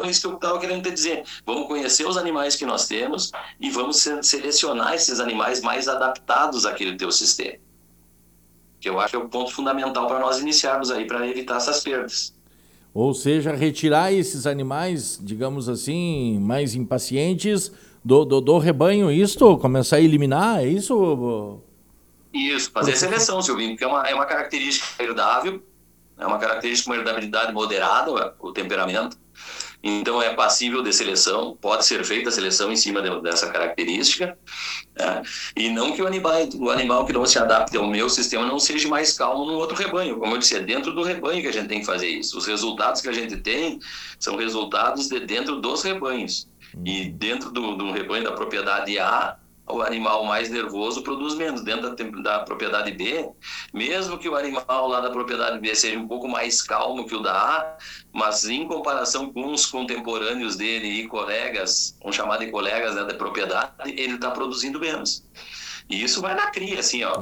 isso que eu estava querendo te dizer. Vamos conhecer os animais que nós temos e vamos selecionar esses animais mais adaptados àquele teu sistema. Que eu acho que é o ponto fundamental para nós iniciarmos aí, para evitar essas perdas. Ou seja, retirar esses animais, digamos assim, mais impacientes do rebanho, isto? Começar a eliminar, é isso? Isso, fazer seleção, Silvinho, porque é uma característica herdável, é uma característica, uma herdabilidade moderada, o temperamento. Então é passível de seleção, pode ser feita a seleção em cima dessa característica, né? E não que o animal que não se adapte ao meu sistema não seja mais calmo no outro rebanho. Como eu disse, é dentro do rebanho que a gente tem que fazer isso. Os resultados que a gente tem são resultados de dentro dos rebanhos. E dentro do rebanho da propriedade A, o animal mais nervoso produz menos. Dentro da propriedade B, mesmo que o animal lá da propriedade B seja um pouco mais calmo que o da A, mas em comparação com os contemporâneos dele e colegas, vamos chamar de colegas, né, da propriedade, ele está produzindo menos. E isso vai na cria, assim, ó,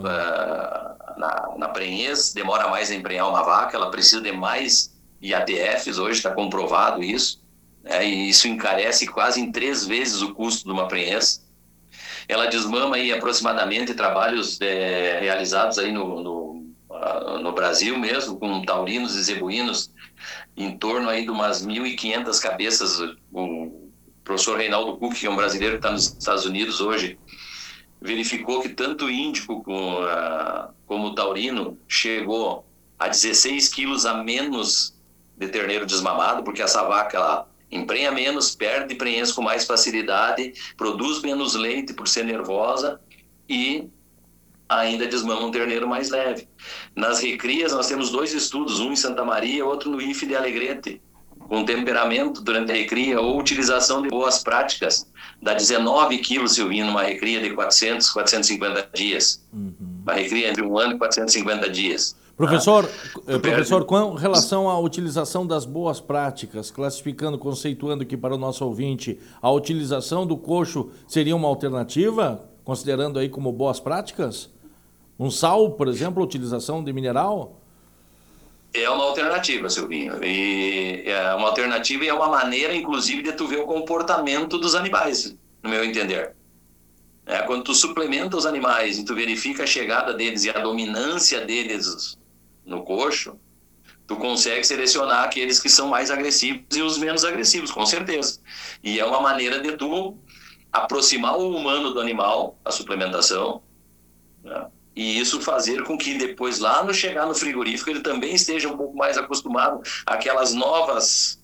na prenhez, demora mais a emprenhar uma vaca, ela precisa de mais IATFs, hoje está comprovado isso, né, e isso encarece quase em 3 vezes o custo de uma prenhez. Ela desmama aí aproximadamente trabalhos realizados aí no Brasil mesmo, com taurinos e zebuínos, em torno aí de umas 1.500 cabeças. O professor Reinaldo Cook, que é um brasileiro que está nos Estados Unidos hoje, verificou que tanto o índico como o taurino chegou a 16 quilos a menos de terneiro desmamado, porque essa vaca, ela emprenha menos, perde prenhez com mais facilidade, produz menos leite por ser nervosa e ainda desmama um terneiro mais leve. Nas recrias nós temos 2 estudos, um em Santa Maria, outro no IFE de Alegrete, com temperamento durante a recria ou utilização de boas práticas. Dá 19 quilos, Silvinho, numa recria de 400, 450 dias. Uma recria entre 1 ano e 450 dias. Professor, com relação à utilização das boas práticas, classificando, conceituando aqui para o nosso ouvinte, a utilização do coxo seria uma alternativa, considerando aí como boas práticas? Um sal, por exemplo, a utilização de mineral? É uma alternativa, Silvinho. E é uma alternativa e é uma maneira, inclusive, de tu ver o comportamento dos animais, no meu entender. Quando tu suplementa os animais e tu verifica a chegada deles e a dominância deles no coxo, tu consegue selecionar aqueles que são mais agressivos e os menos agressivos, com certeza. E é uma maneira de tu aproximar o humano do animal, a suplementação, né? E isso fazer com que depois, lá no chegar no frigorífico, ele também esteja um pouco mais acostumado àquelas novas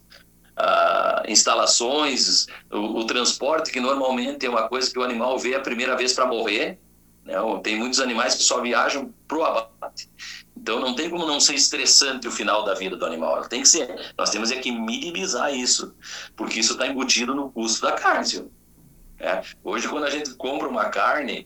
instalações, o transporte, que normalmente é uma coisa que o animal vê a primeira vez para morrer, né? Tem muitos animais que só viajam para o abate. Então não tem como não ser estressante o final da vida do animal. Tem que ser. Nós temos que minimizar isso, porque isso está embutido no custo da carne. Hoje, quando a gente compra uma carne,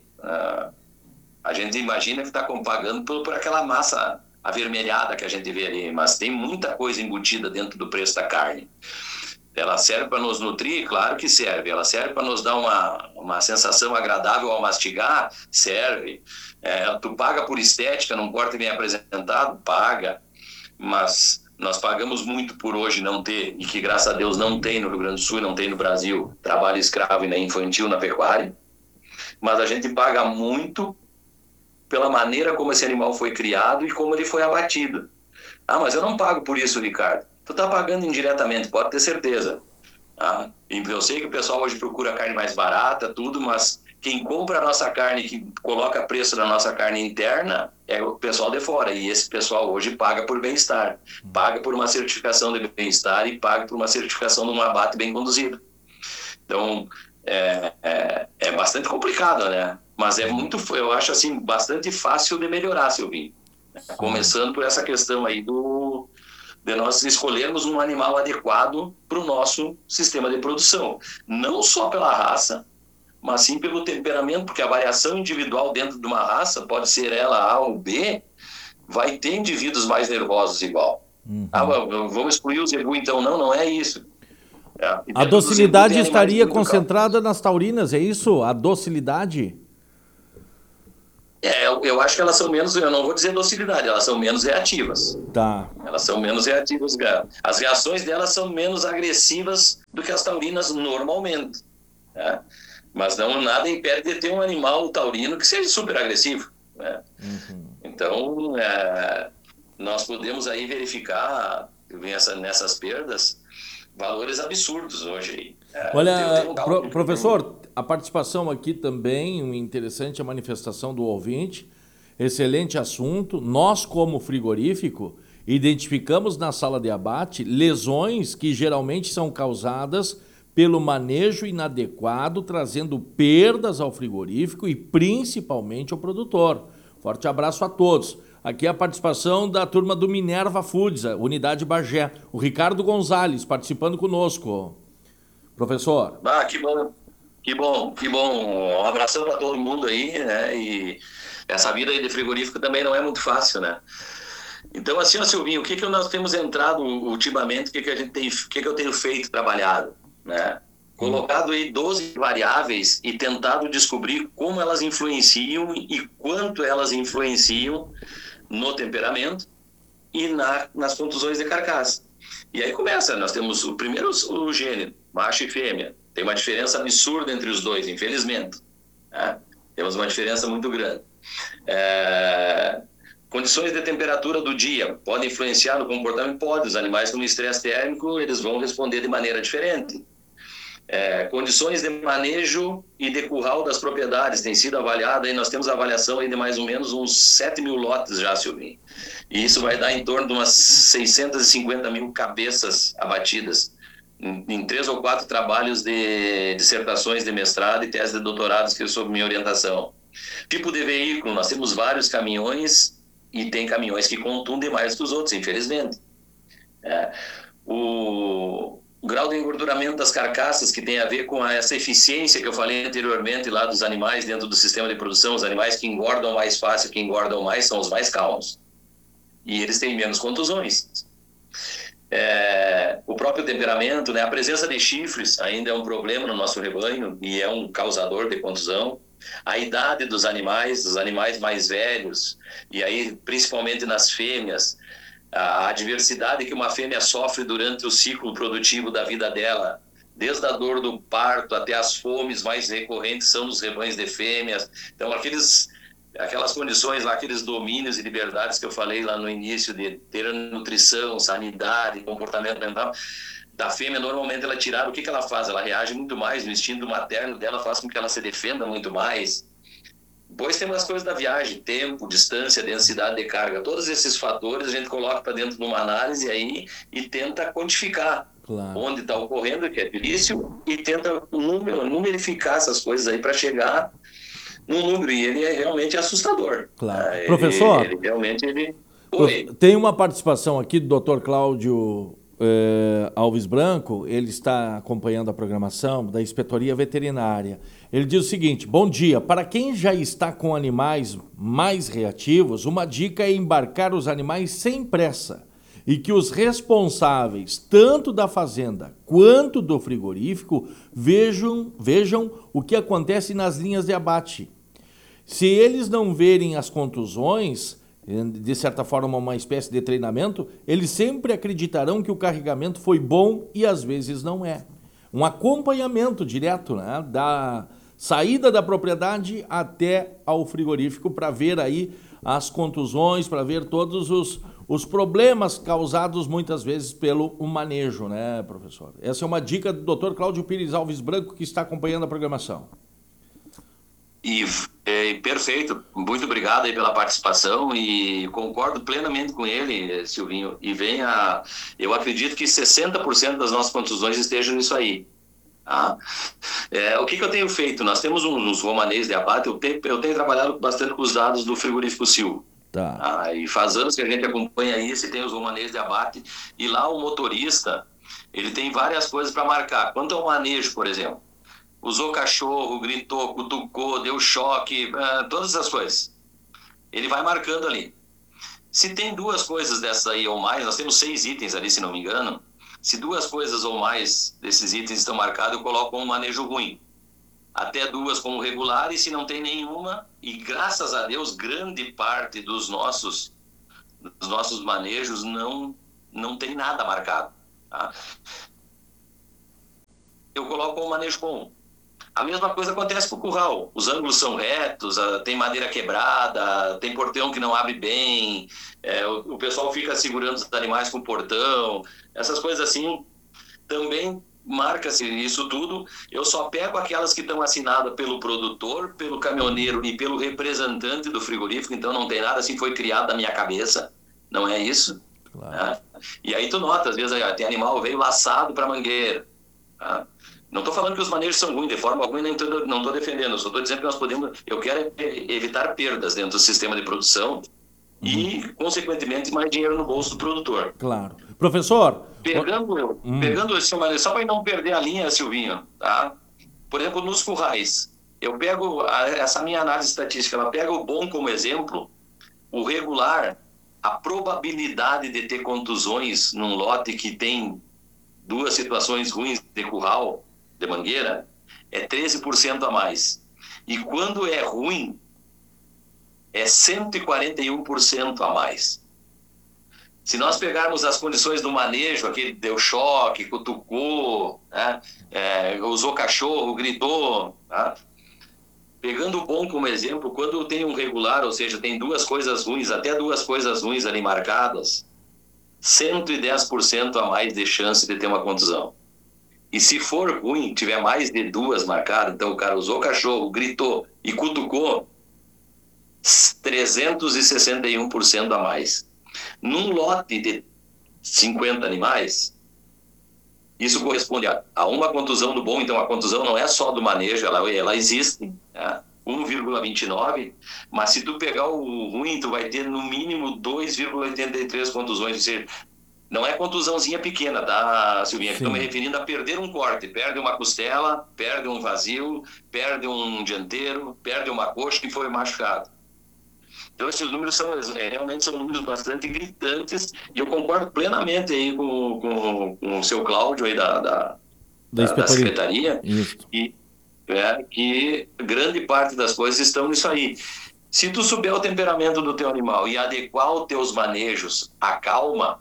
a gente imagina que está pagando por aquela massa avermelhada que a gente vê ali, mas tem muita coisa embutida dentro do preço da carne. Ela serve para nos nutrir? Claro que serve. Ela serve para nos dar uma sensação agradável ao mastigar? Serve. Tu paga por estética, num corte bem apresentado? Paga. Mas nós pagamos muito por hoje não ter, e que graças a Deus não tem no Rio Grande do Sul, não tem no Brasil, trabalho escravo e nem infantil na pecuária. Mas a gente paga muito pela maneira como esse animal foi criado e como ele foi abatido. Mas eu não pago por isso, Ricardo. Tu está pagando indiretamente, pode ter certeza. Eu sei que o pessoal hoje procura carne mais barata, tudo, mas quem compra a nossa carne, que coloca preço na nossa carne interna, é o pessoal de fora. E esse pessoal hoje paga por bem-estar. Paga por uma certificação de bem-estar e paga por uma certificação de um abate bem conduzido. Então, é bastante complicado, né? Mas eu acho assim, bastante fácil de melhorar, Silvinho. Começando por essa questão aí de nós escolhermos um animal adequado para o nosso sistema de produção. Não só pela raça, mas sim pelo temperamento, porque a variação individual dentro de uma raça, pode ser ela A ou B, vai ter indivíduos mais nervosos igual. Vamos excluir o zebu, então? Não é isso. A docilidade estaria concentrada nas taurinas, é isso? A docilidade? Eu acho que elas são menos, eu não vou dizer docilidade, elas são menos reativas. Tá. Elas são menos reativas, cara. As reações delas são menos agressivas do que as taurinas normalmente. Né? Mas nada impede de ter um animal taurino que seja super agressivo. Né? Então, nós podemos aí verificar nessas perdas valores absurdos hoje. Olha, professor, a participação aqui também, um interessante a manifestação do ouvinte, excelente assunto. Nós, como frigorífico, identificamos na sala de abate lesões que geralmente são causadas pelo manejo inadequado, trazendo perdas ao frigorífico e principalmente ao produtor. Forte abraço a todos. Aqui a participação da turma do Minerva Foods, Unidade Bagé. O Ricardo Gonzalez participando conosco. Professor. Que bom, que bom, que bom. Um abração para todo mundo aí, né? E essa vida aí de frigorífico também não é muito fácil, né? Então, assim, Silvinho, o que nós temos entrado ultimamente, o que eu tenho feito, trabalhado, né? Colocado aí 12 variáveis e tentado descobrir como elas influenciam e quanto elas influenciam no temperamento e nas contusões de carcaça. E aí começa, nós temos o gênero, macho e fêmea. Tem uma diferença absurda entre os dois, infelizmente. Né? Temos uma diferença muito grande. Condições de temperatura do dia podem influenciar no comportamento? Pode. Os animais com estresse térmico, eles vão responder de maneira diferente. Condições de manejo e de curral das propriedades tem sido avaliada, e nós temos avaliação aí de mais ou menos uns 7 mil lotes já, Silvinho. E isso vai dar em torno de umas 650 mil cabeças abatidas em 3 ou 4 trabalhos de dissertações de mestrado e tese de doutorados que eu sob minha orientação. Tipo de veículo, nós temos vários caminhões e tem caminhões que contundem mais que os outros, infelizmente. O grau de engorduramento das carcaças, que tem a ver com essa eficiência que eu falei anteriormente lá dos animais dentro do sistema de produção. Os animais que engordam mais fácil, que engordam mais, são os mais calmos. E eles têm menos contusões. O próprio temperamento, né? A presença de chifres ainda é um problema no nosso rebanho e é um causador de contusão. A idade dos animais, os animais mais velhos, e aí principalmente nas fêmeas, a adversidade que uma fêmea sofre durante o ciclo produtivo da vida dela, desde a dor do parto até as fomes mais recorrentes são nos rebanhos de fêmeas. Então, aquelas condições lá, aqueles domínios e liberdades que eu falei lá no início, de ter nutrição, sanidade, comportamento mental, da fêmea, normalmente ela é tirada. O que ela faz? Ela reage muito mais, o instinto materno dela faz com que ela se defenda muito mais. Depois temos as coisas da viagem, tempo, distância, densidade de carga. Todos esses fatores a gente coloca para dentro de uma análise aí e tenta quantificar onde está ocorrendo, que é difícil, e tenta numerificar essas coisas aí para chegar num número. E ele é realmente assustador. Claro. Professor, Oi. Tem uma participação aqui do Dr. Cláudio Alves Branco. Ele está acompanhando a programação da Inspetoria Veterinária. Ele diz o seguinte: bom dia, para quem já está com animais mais reativos, uma dica é embarcar os animais sem pressa e que os responsáveis, tanto da fazenda quanto do frigorífico, vejam o que acontece nas linhas de abate. Se eles não verem as contusões, de certa forma uma espécie de treinamento, eles sempre acreditarão que o carregamento foi bom e às vezes não é. Um acompanhamento direto, né, da saída da propriedade até ao frigorífico para ver aí as contusões, para ver todos os problemas causados muitas vezes pelo manejo, né, professor? Essa é uma dica do Dr. Cláudio Pires Alves Branco, que está acompanhando a programação. Perfeito, muito obrigado aí pela participação e concordo plenamente com ele, Silvinho, eu acredito que 60% das nossas contusões estejam nisso aí. Tá? O que eu tenho feito? Nós temos uns romanês de abate, eu tenho trabalhado bastante com os dados do frigorífico Sil. Tá. E faz anos que a gente acompanha isso e tem os romanês de abate, e lá o motorista, ele tem várias coisas para marcar. Quanto ao manejo, por exemplo, usou cachorro, gritou, cutucou, deu choque, todas essas coisas. Ele vai marcando ali. Se tem 2 coisas dessas aí ou mais, nós temos 6 itens ali, se não me engano. Se 2 coisas ou mais desses itens estão marcados, eu coloco um manejo ruim. Até 2 como regular, e se não tem nenhuma, E graças a Deus, grande parte dos nossos manejos não tem nada marcado. Tá? Eu coloco um manejo bom. A mesma coisa acontece com o curral. Os ângulos são retos, tem madeira quebrada, tem portão que não abre bem, o pessoal fica segurando os animais com o portão. Essas coisas assim também marca-se isso tudo. Eu só pego aquelas que estão assinadas pelo produtor, pelo caminhoneiro e pelo representante do frigorífico, então não tem nada assim, foi criado da minha cabeça, não é isso? Claro. Né? E aí tu nota, às vezes tem animal veio laçado para mangueira. Tá? Não estou falando que os manejos são ruins, de forma alguma, não estou defendendo, só estou dizendo que nós podemos, eu quero evitar perdas dentro do sistema de produção e, consequentemente, mais dinheiro no bolso do produtor. Claro. Professor... Pegando esse manejo, só para não perder a linha, Silvinho, tá? Por exemplo, nos currais, eu pego essa minha análise estatística, ela pega o bom como exemplo, o regular, a probabilidade de ter contusões num lote que tem duas situações ruins de curral, de mangueira, é 13% a mais. E quando é ruim, é 141% a mais. Se nós pegarmos as condições do manejo, aquele deu choque, cutucou, né? Usou cachorro, gritou, tá? Pegando o bom como exemplo, quando tem um regular, ou seja, tem duas coisas ruins, até duas coisas ruins ali marcadas, 110% a mais de chance de ter uma contusão. E se for ruim, tiver mais de duas marcadas, então o cara usou cachorro, gritou e cutucou, 361% a mais. Num lote de 50 animais, isso corresponde a uma contusão do bom. Então a contusão não é só do manejo, ela existe, né? 1,29, mas se tu pegar o ruim, tu vai ter no mínimo 2,83 contusões, ou seja, não é contusãozinha pequena, tá, Silvinha? Estou me referindo a perder um corte, perde uma costela, perde um vazio, perde um dianteiro, perde uma coxa que foi machucado. Então esses números realmente são números bastante gritantes, e eu concordo plenamente aí com o seu Cláudio aí da Secretaria, e que grande parte das coisas estão nisso aí. Se tu souber o temperamento do teu animal e adequar os teus manejos à calma,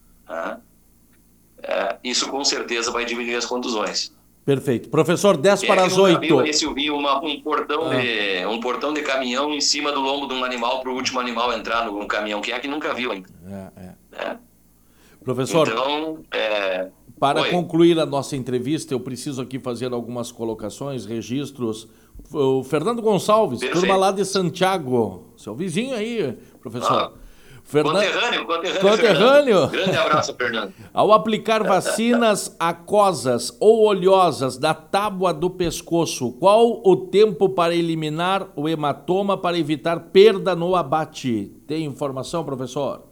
isso com certeza vai diminuir as contusões. Perfeito. Professor, 10 para as 8. Eu vi um portão de caminhão em cima do lombo de um animal para o último animal entrar no caminhão. Quem é que nunca viu ainda? Professor, então, para concluir a nossa entrevista, eu preciso aqui fazer algumas colocações, registros. O Fernando Gonçalves, turma lá de Santiago, seu vizinho aí, professor. Conterrâneo. Grande abraço, Fernando. Ao aplicar vacinas aquosas ou oleosas da tábua do pescoço, qual o tempo para eliminar o hematoma para evitar perda no abate? Tem informação, professor?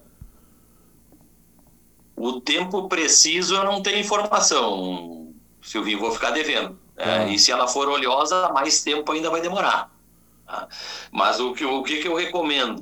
O tempo preciso eu não tenho informação, Silvinho, vou ficar devendo. E se ela for oleosa, mais tempo ainda vai demorar. Mas o que eu recomendo?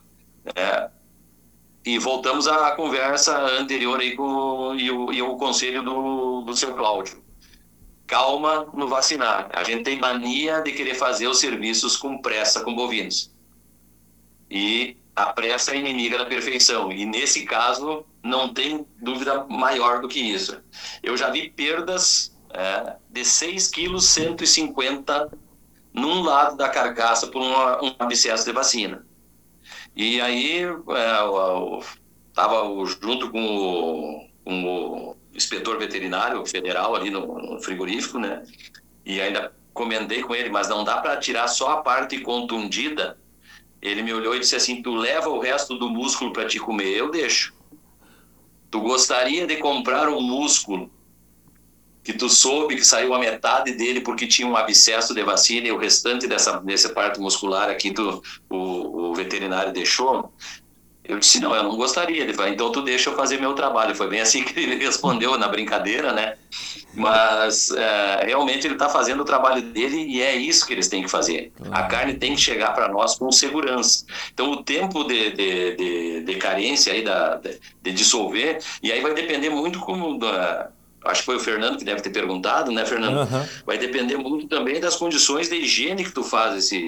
E voltamos à conversa anterior aí e o conselho do seu Cláudio. Calma no vacinar. A gente tem mania de querer fazer os serviços com pressa com bovinos. E a pressa é inimiga da perfeição. E nesse caso, não tem dúvida maior do que isso. Eu já vi perdas de 6,150 kg num lado da carcaça por um abscesso de vacina. E aí, estava junto com o inspetor veterinário federal ali no frigorífico, né? E ainda comentei com ele, mas não dá para tirar só a parte contundida. Ele me olhou e disse assim, tu leva o resto do músculo para te comer, eu deixo. Tu gostaria de comprar um músculo que tu soube que saiu a metade dele porque tinha um abscesso de vacina e o restante dessa parte muscular aqui o veterinário deixou? Eu disse, não, eu não gostaria. Ele falou, então tu deixa eu fazer meu trabalho. Foi bem assim que ele respondeu na brincadeira, né? Mas realmente ele está fazendo o trabalho dele e é isso que eles têm que fazer. A carne tem que chegar para nós com segurança. Então o tempo de carência aí de dissolver, e aí vai depender muito acho que foi o Fernando que deve ter perguntado, né, Fernando? Vai depender muito também das condições de higiene que tu faz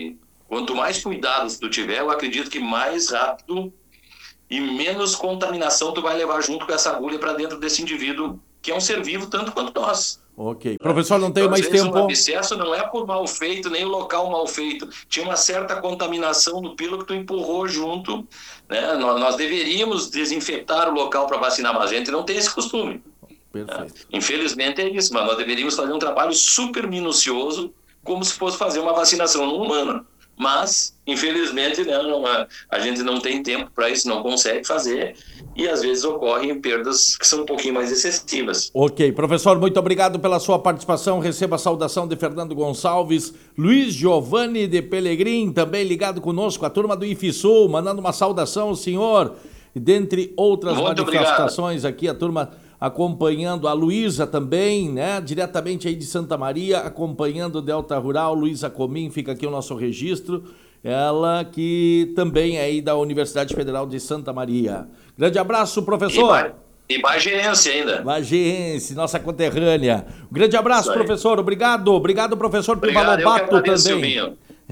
Quanto mais cuidados tu tiver, eu acredito que mais rápido e menos contaminação tu vai levar junto com essa agulha para dentro desse indivíduo, que é um ser vivo tanto quanto nós. Ok. Professor, não tenho mais tempo. O abscesso não é por mal feito, nem o local mal feito. Tinha uma certa contaminação no pilo que tu empurrou junto. Né? Nós deveríamos desinfetar o local para vacinar, mas a gente não tem esse costume. Perfeito. Infelizmente é isso, mas nós deveríamos fazer um trabalho super minucioso, como se fosse fazer uma vacinação no humano. Mas, infelizmente, né, a gente não tem tempo para isso, não consegue fazer, e às vezes ocorrem perdas que são um pouquinho mais excessivas. Ok. Professor, muito obrigado pela sua participação. Receba a saudação de Fernando Gonçalves, Luiz Giovanni de Pelegrim, também ligado conosco, a turma do IFSUL, mandando uma saudação ao senhor, e dentre outras muito manifestações obrigado. aqui, a turma acompanhando, a Luísa também, né, diretamente aí de Santa Maria, acompanhando o Delta Rural. Luísa Comim, fica aqui o nosso registro, ela que também é aí da Universidade Federal de Santa Maria. Grande abraço, professor. E bagiense ainda. Bagiense, nossa conterrânea. Um grande abraço, professor, obrigado, professor Pivalobato também.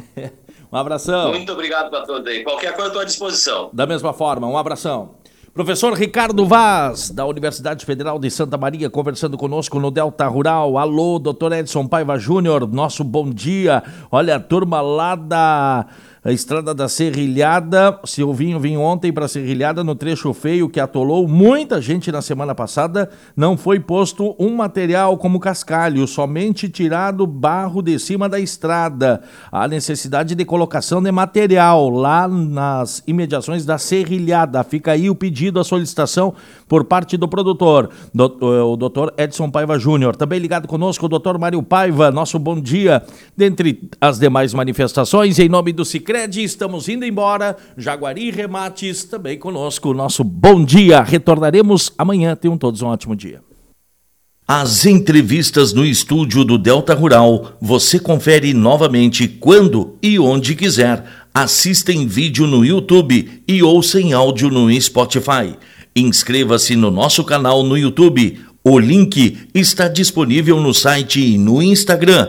Um abração. Muito obrigado para todos aí, qualquer coisa eu estou à disposição. Da mesma forma, um abração. Professor Ricardo Vaz, da Universidade Federal de Santa Maria, conversando conosco no Delta Rural. Alô, doutor Edson Paiva Júnior, nosso bom dia. Olha, a turma lá da Estrada da Serrilhada, Silvinho vim ontem para a Serrilhada no trecho feio que atolou muita gente na semana passada. Não foi posto um material como cascalho, somente tirado barro de cima da estrada. Há necessidade de colocação de material lá nas imediações da Serrilhada. Fica aí o pedido, a solicitação por parte do produtor, o doutor Edson Paiva Júnior. Também ligado conosco o doutor Mário Paiva, nosso bom dia. Dentre as demais manifestações, em nome do Sicredi, estamos indo embora. Jaguari Remates também conosco, nosso bom dia. Retornaremos amanhã. Tenham todos um ótimo dia. As entrevistas no estúdio do Delta Rural você confere novamente quando e onde quiser. Assista em vídeo no YouTube e ouça em áudio no Spotify. Inscreva-se no nosso canal no YouTube. O link está disponível no site e no Instagram,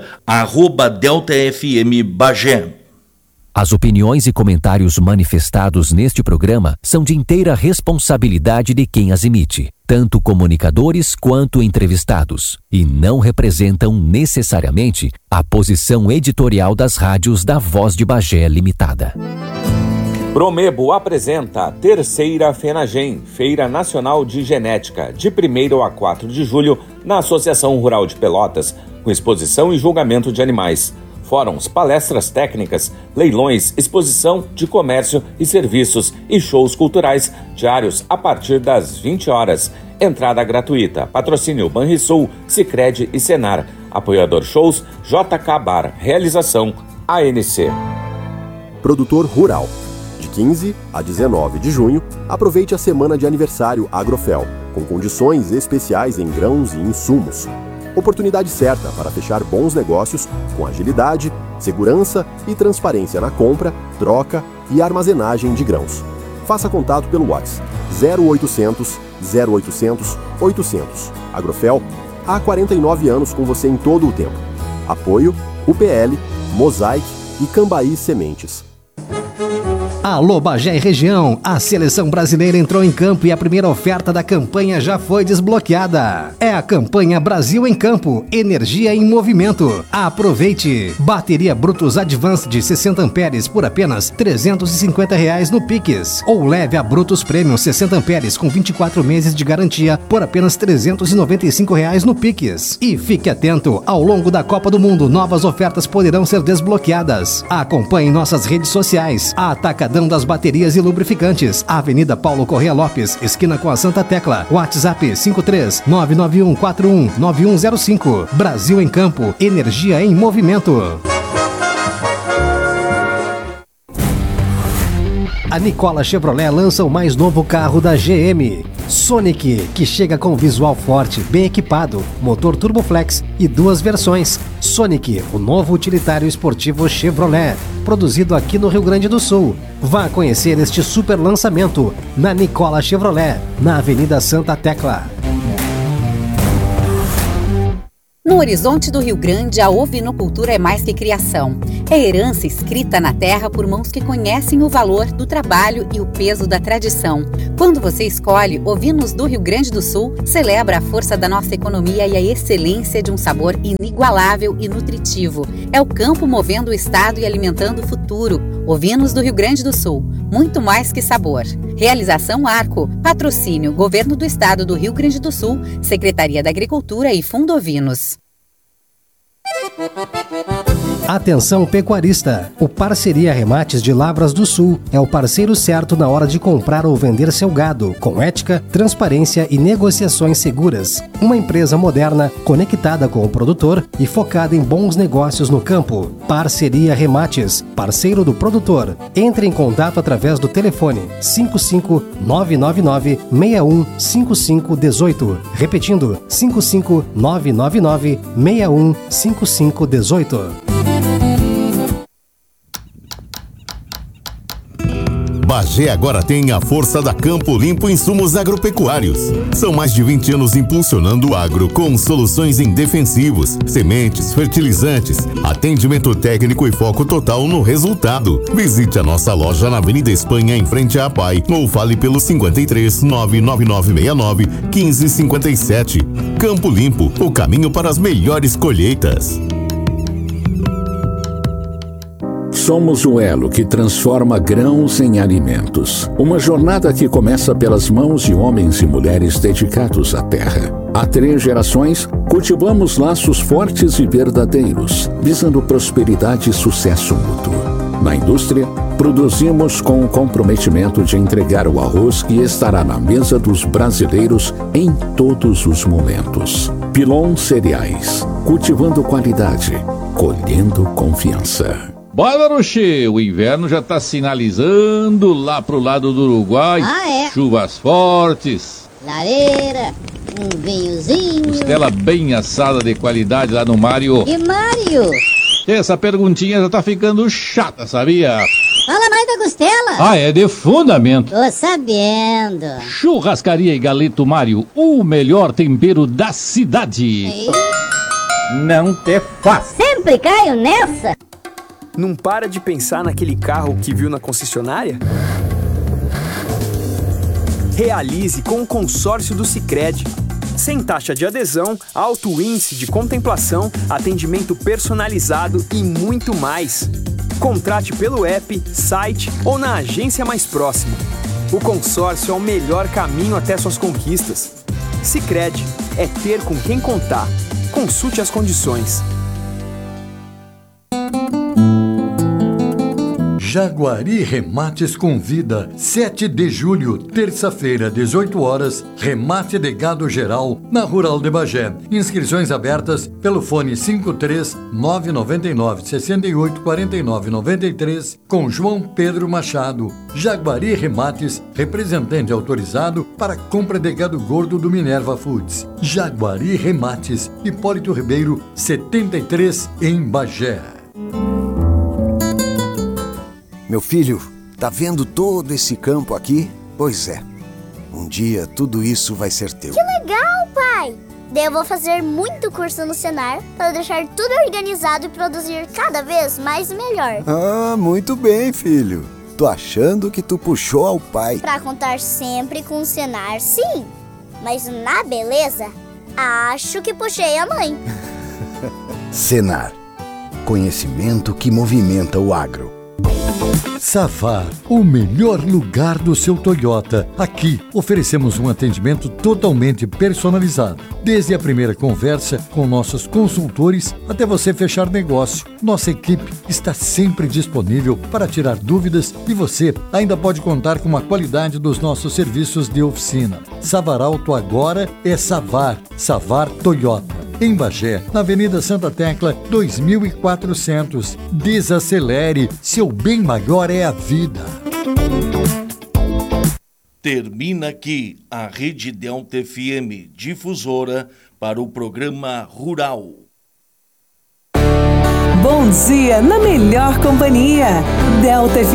@DeltaFMBagé. As opiniões e comentários manifestados neste programa são de inteira responsabilidade de quem as emite, tanto comunicadores quanto entrevistados, e não representam necessariamente a posição editorial das rádios da Voz de Bagé Limitada. Promebo apresenta a terceira FENAGEM, Feira Nacional de Genética, de 1º a 4 de julho, na Associação Rural de Pelotas, com exposição e julgamento de animais. Fóruns, palestras técnicas, leilões, exposição de comércio e serviços e shows culturais diários a partir das 20 horas. Entrada gratuita. Patrocínio Banrisul, Sicredi e Senar. Apoiador shows JK Bar. Realização ANC. Produtor Rural. De 15 a 19 de junho, aproveite a semana de aniversário Agrofel, com condições especiais em grãos e insumos. Oportunidade certa para fechar bons negócios com agilidade, segurança e transparência na compra, troca e armazenagem de grãos. Faça contato pelo WhatsApp 0800 0800 800. Agrofel, há 49 anos com você em todo o tempo. Apoio UPL, Mosaic e Cambaí Sementes. Alô Bagé e região, a seleção brasileira entrou em campo e a primeira oferta da campanha já foi desbloqueada. É a campanha Brasil em Campo, Energia em Movimento. Aproveite! Bateria Brutus Advance de 60 amperes por apenas R$ 350 no Pix. Ou leve a Brutus Premium 60 amperes com 24 meses de garantia por apenas R$ 395 no Pix. E fique atento, ao longo da Copa do Mundo, novas ofertas poderão ser desbloqueadas. Acompanhe nossas redes sociais. A Atacadão das Baterias e Lubrificantes, Avenida Paulo Corrêa Lopes, esquina com a Santa Tecla. WhatsApp 53-99141-9105. Brasil em Campo, energia em movimento. A Nicola Chevrolet lança o mais novo carro da GM, Sonic, que chega com visual forte, bem equipado, motor Turboflex e 2 versões. Sonic, o novo utilitário esportivo Chevrolet, produzido aqui no Rio Grande do Sul. Vá conhecer este super lançamento na Nicola Chevrolet, na Avenida Santa Tecla. No horizonte do Rio Grande, a ovinocultura é mais que criação. É herança escrita na terra por mãos que conhecem o valor do trabalho e o peso da tradição. Quando você escolhe Ovinos do Rio Grande do Sul, celebra a força da nossa economia e a excelência de um sabor inigualável e nutritivo. É o campo movendo o estado e alimentando o futuro. Ovinos do Rio Grande do Sul, muito mais que sabor. Realização Arco, patrocínio Governo do Estado do Rio Grande do Sul, Secretaria da Agricultura e Fundo Ovinos. Atenção pecuarista! O Parceria Remates de Lavras do Sul é o parceiro certo na hora de comprar ou vender seu gado, com ética, transparência e negociações seguras. Uma empresa moderna, conectada com o produtor e focada em bons negócios no campo. Parceria Remates, parceiro do produtor. Entre em contato através do telefone 55999-615518. Repetindo, 55999-615518. Bagé agora tem a força da Campo Limpo Insumos Agropecuários. São mais de 20 anos impulsionando o agro com soluções em defensivos, sementes, fertilizantes, atendimento técnico e foco total no resultado. Visite a nossa loja na Avenida Espanha, em frente à APAI, ou fale pelo 53 99969 1557. Campo Limpo, o caminho para as melhores colheitas. Somos o elo que transforma grãos em alimentos. Uma jornada que começa pelas mãos de homens e mulheres dedicados à terra. Há 3 gerações, cultivamos laços fortes e verdadeiros, visando prosperidade e sucesso mútuo. Na indústria, produzimos com o comprometimento de entregar o arroz que estará na mesa dos brasileiros em todos os momentos. Pilon Cereais, cultivando qualidade, colhendo confiança. Bora, Che, o inverno já tá sinalizando lá pro lado do Uruguai. Chuvas fortes. Lareira, um vinhozinho. Costela bem assada de qualidade lá no Mário. E Mário? Essa perguntinha já tá ficando chata, sabia? Fala mais da costela. É de fundamento. Tô sabendo. Churrascaria e Galeto Mário, o melhor tempero da cidade. Não te faz. Sempre caio nessa. Não para de pensar naquele carro que viu na concessionária? Realize com o consórcio do Sicredi. Sem taxa de adesão, alto índice de contemplação, atendimento personalizado e muito mais. Contrate pelo app, site ou na agência mais próxima. O consórcio é o melhor caminho até suas conquistas. Sicredi é ter com quem contar. Consulte as condições. Jaguari Remates convida, 7 de julho, terça-feira, 18 horas, remate de gado geral na Rural de Bagé. Inscrições abertas pelo fone 53999-684993 com João Pedro Machado. Jaguari Remates, representante autorizado para compra de gado gordo do Minerva Foods. Jaguari Remates, Hipólito Ribeiro, 73, em Bagé. Meu filho, tá vendo todo esse campo aqui? Pois é, um dia tudo isso vai ser teu. Que legal, pai! Daí eu vou fazer muito curso no Senar para deixar tudo organizado e produzir cada vez mais e melhor. Ah, muito bem, filho. Tô achando que tu puxou ao pai. Pra contar sempre com o Senar, sim. Mas na beleza, acho que puxei a mãe. Senar, conhecimento que movimenta o agro. Savar, o melhor lugar do seu Toyota. Aqui oferecemos um atendimento totalmente personalizado. Desde a primeira conversa com nossos consultores até você fechar negócio. Nossa equipe está sempre disponível para tirar dúvidas e você ainda pode contar com a qualidade dos nossos serviços de oficina. Savar Auto agora é Savar. Savar Toyota. Em Bagé, na Avenida Santa Tecla, 2400. Desacelere, seu bem maior é a vida. Termina aqui a Rede Delta FM Difusora para o programa Rural. Bom dia na melhor companhia. Delta FM.